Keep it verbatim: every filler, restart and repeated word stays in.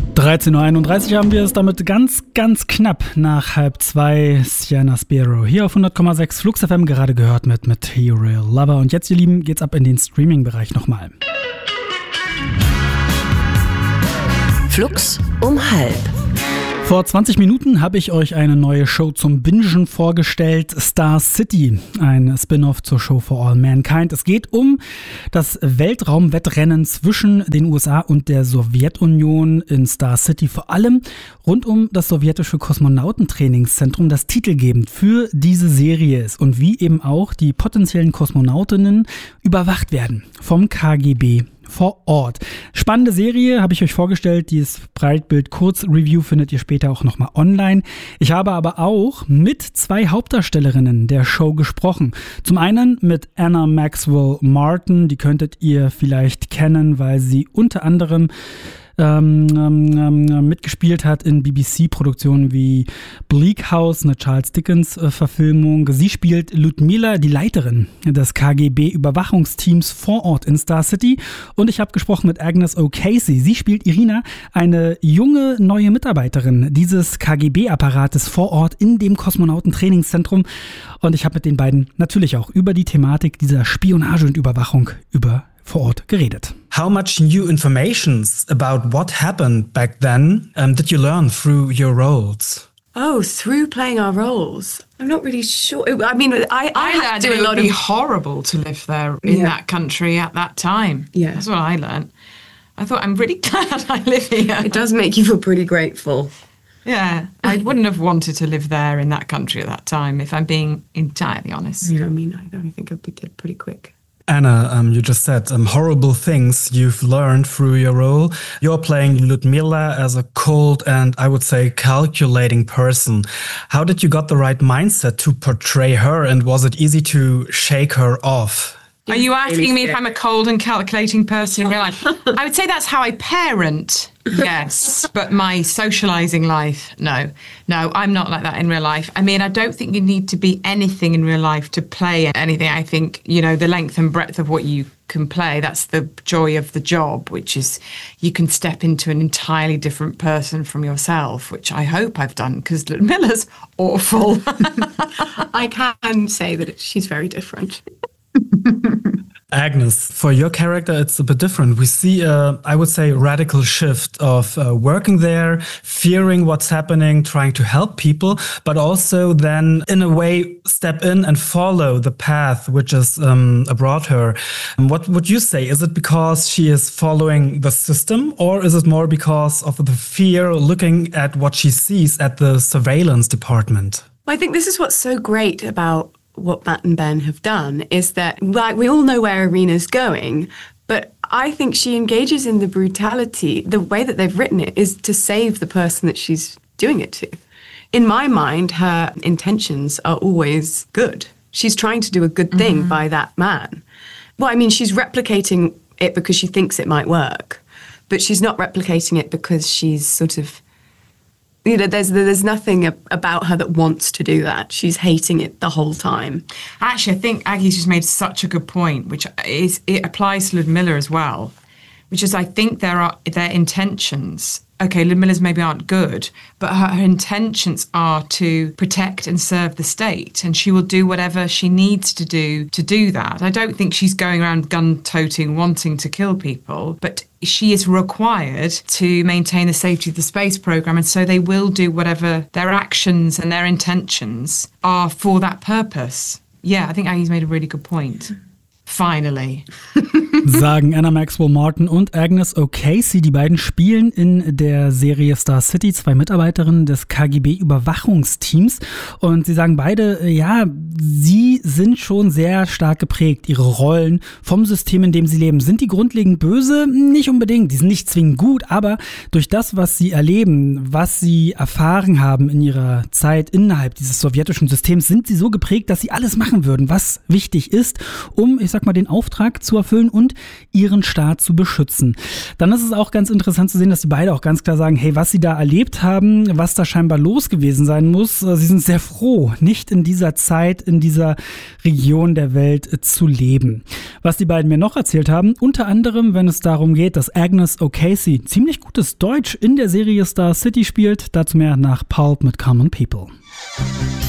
dreizehn Uhr einunddreißig haben wir es damit ganz, ganz knapp nach halb zwei. Sienna Spiro hier auf hundert Komma sechs Flux F M, gerade gehört mit Material Lover. Und jetzt, ihr Lieben, geht's ab in den Streaming-Bereich nochmal. Flux um halb. Vor zwanzig Minuten habe ich euch eine neue Show zum Bingen vorgestellt, Star City, ein Spin-off zur Show For All Mankind. Es geht um das Weltraumwettrennen zwischen den U S A und der Sowjetunion in Star City, vor allem rund um das sowjetische Kosmonautentrainingszentrum, das titelgebend für diese Serie ist und wie eben auch die potenziellen Kosmonautinnen überwacht werden vom K G B vor Ort. Spannende Serie, habe ich euch vorgestellt. Dieses Breitbild-Kurzreview findet ihr später auch nochmal online. Ich habe aber auch mit zwei Hauptdarstellerinnen der Show gesprochen. Zum einen mit Anna Maxwell Martin, die könntet ihr vielleicht kennen, weil sie unter anderem Ähm, ähm, mitgespielt hat in B B C-Produktionen wie Bleak House, eine Charles Dickens-Verfilmung. Sie spielt Ludmila, die Leiterin des K G B-Überwachungsteams vor Ort in Star City. Und ich habe gesprochen mit Agnes O'Casey. Sie spielt Irina, eine junge neue Mitarbeiterin dieses K G B-Apparates vor Ort in dem Kosmonautentrainingszentrum. Und ich habe mit den beiden natürlich auch über die Thematik dieser Spionage und Überwachung über vor Ort geredet. How much new information about what happened back then um, did you learn through your roles? Oh, through playing our roles? I'm not really sure. I mean, I, I, I had learned to do it a lot would be of... horrible to live there in Yeah. that country at that time. Yeah. That's what I learned. I thought, I'm really glad I live here. It does make you feel pretty grateful. Yeah, I wouldn't have wanted to live there in that country at that time, if I'm being entirely honest. Yeah, I mean, I, I think I'd be dead pretty quick. Anna, um, you just said um, horrible things you've learned through your role. You're playing Ludmila as a cold and, I would say, calculating person. How did you got the right mindset to portray her, and was it easy to shake her off? Are you asking me if scared. I'm a cold and calculating person in real life? I would say that's how I parent, yes. But my socialising life, no. No, I'm not like that in real life. I mean, I don't think you need to be anything in real life to play anything. I think, you know, the length and breadth of what you can play, that's the joy of the job, which is you can step into an entirely different person from yourself, which I hope I've done, because Ludmila's awful. I can say that it, she's very different. Agnes, for your character, it's a bit different. We see, a, I would say, radical shift of uh, working there, fearing what's happening, trying to help people, but also then, in a way, step in and follow the path which is um, brought her. What would you say? Is it because she is following the system, or is it more because of the fear looking at what she sees at the surveillance department? Well, I think this is what's so great about what Matt and Ben have done, is that, like, we all know where Irina's going, but I think she engages in the brutality. The way that they've written it is to save the person that she's doing it to. In my mind, her intentions are always good. She's trying to do a good thing mm-hmm. by that man. Well, I mean, she's replicating it because she thinks it might work, but she's not replicating it because she's sort of, you know, there's there's nothing about her that wants to do that. She's hating it the whole time. Actually, I think Aggie's just made such a good point, which is it applies to Ludmila as well, which is I think there are their intentions. Okay, Ludmila's maybe aren't good, but her, her intentions are to protect and serve the state, and she will do whatever she needs to do to do that. I don't think she's going around gun-toting, wanting to kill people, but she is required to maintain the safety of the space program, and so they will do whatever their actions and their intentions are for that purpose. Yeah, I think Aggie's made a really good point. Finally. Sagen Anna Maxwell Martin und Agnes O'Casey. Die beiden spielen in der Serie Star City, zwei Mitarbeiterinnen des K G B-Überwachungsteams. Und sie sagen beide, ja, sie sind schon sehr stark geprägt, ihre Rollen vom System, in dem sie leben. Sind die grundlegend böse? Nicht unbedingt. Die sind nicht zwingend gut, aber durch das, was sie erleben, was sie erfahren haben in ihrer Zeit innerhalb dieses sowjetischen Systems, sind sie so geprägt, dass sie alles machen würden, was wichtig ist, um, ich sag mal, den Auftrag zu erfüllen und und ihren Staat zu beschützen. Dann ist es auch ganz interessant zu sehen, dass die beide auch ganz klar sagen, hey, was sie da erlebt haben, was da scheinbar los gewesen sein muss, sie sind sehr froh, nicht in dieser Zeit, in dieser Region der Welt zu leben. Was die beiden mir noch erzählt haben, unter anderem, wenn es darum geht, dass Agnes O'Casey ziemlich gutes Deutsch in der Serie Star City spielt, dazu mehr nach Pulp mit Common People.